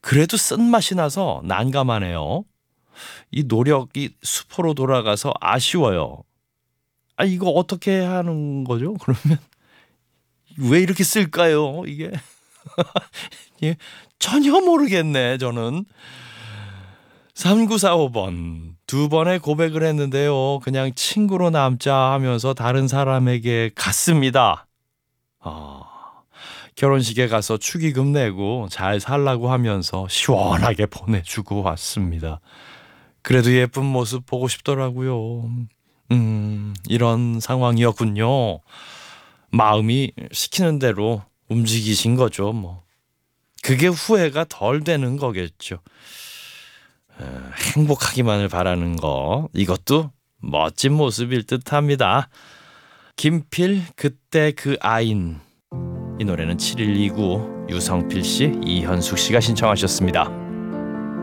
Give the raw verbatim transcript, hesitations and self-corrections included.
그래도 쓴맛이 나서 난감하네요. 이 노력이 수포로 돌아가서 아쉬워요. 아, 이거 어떻게 하는 거죠? 그러면 왜 이렇게 쓸까요? 이게 예, 전혀 모르겠네, 저는. 삼구사오 번. 두 번의 고백을 했는데요. 그냥 친구로 남자 하면서 다른 사람에게 갔습니다. 아, 결혼식에 가서 축의금 내고 잘 살라고 하면서 시원하게 보내주고 왔습니다. 그래도 예쁜 모습 보고 싶더라고요. 음, 이런 상황이었군요. 마음이 시키는 대로 움직이신 거죠, 뭐. 그게 후회가 덜 되는 거겠죠. 어, 행복하기만을 바라는 거, 이것도 멋진 모습일 듯합니다. 김필 그때 그 아인. 이 노래는 칠일이구 유성필 씨, 이현숙 씨가 신청하셨습니다.